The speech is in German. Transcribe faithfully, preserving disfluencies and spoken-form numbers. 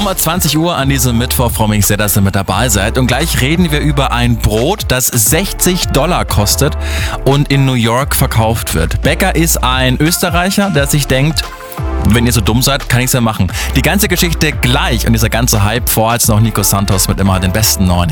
mal zwanzig Uhr an diesem Mittwoch. Freue mich sehr, dass ihr mit dabei seid. Und gleich reden wir über ein Brot, das sechzig Dollar kostet und in New York verkauft wird. Bäcker ist ein Österreicher, der sich denkt, wenn ihr so dumm seid, kann ich's ja machen. Die ganze Geschichte gleich und dieser ganze Hype, vorher als noch Nico Santos mit immer den besten neuen